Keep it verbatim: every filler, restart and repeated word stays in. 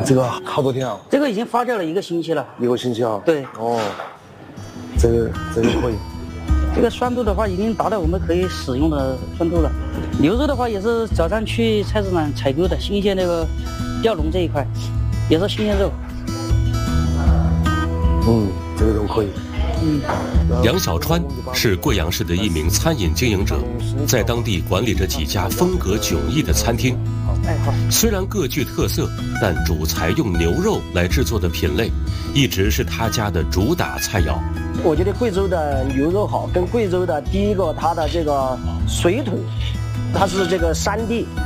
这个好多天啊？ 这个已经发酵了一个星期了。 一个星期啊？ 对。 哦，这个这个可以。 这个酸度的话，已经达到我们可以使用的酸度了。牛肉的话，也是早上去菜市场采购的，新鲜那个吊龙这一块，也是新鲜肉。 嗯，这个都可以。 嗯。 杨小川是贵阳市的一名餐饮经营者，在当地管理着几家风格迥异的餐厅。虽然各具特色，但主材用牛肉来制作的品类，一直是他家的主打菜肴。 我觉得贵州的牛肉好，跟贵州的第一个它的这个水土，它是这个山地。